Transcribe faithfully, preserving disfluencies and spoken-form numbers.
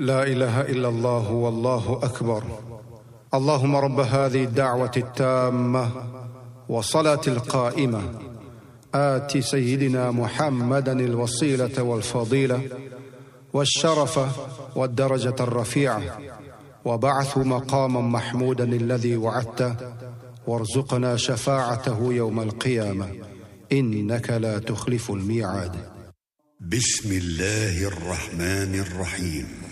لا إله إلا الله والله أكبر. اللهم رب هذه الدعوة التامة والصلاة القائمة آت سيدنا محمدا الوسيلة والفضيلة والشرف والدرجة الرفيعة وبعث مقاما محمودا الذي وعدته وارزقنا شفاعته يوم القيامة إنك لا تخلف الميعاد. بسم الله الرحمن الرحيم.